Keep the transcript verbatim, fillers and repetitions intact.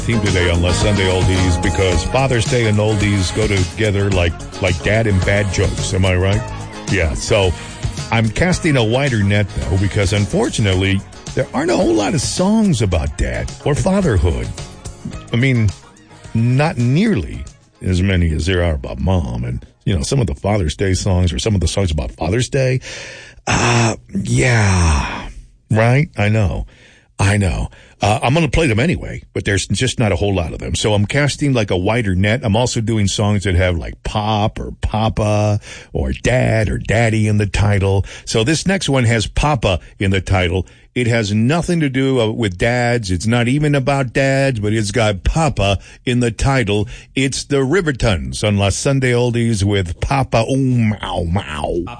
Theme today on Les Sunday Oldies because Father's Day and oldies go together like like dad and bad jokes. Am I right? Yeah. So I'm casting a wider net though because unfortunately there aren't a whole lot of songs about dad or fatherhood. I mean, not nearly as many as there are about mom. And you know, some of the Father's Day songs or some of the songs about Father's Day. Uh, yeah. Right? I know. I know. Uh, I'm going to play them anyway, but there's just not a whole lot of them. So I'm casting like a wider net. I'm also doing songs that have like pop or papa or dad or daddy in the title. So this next one has papa in the title. It has nothing to do uh, with dads. It's not even about dads, but it's got papa in the title. It's the Rivertons on La Sunday Oldies with Papa Oom Mow Mow.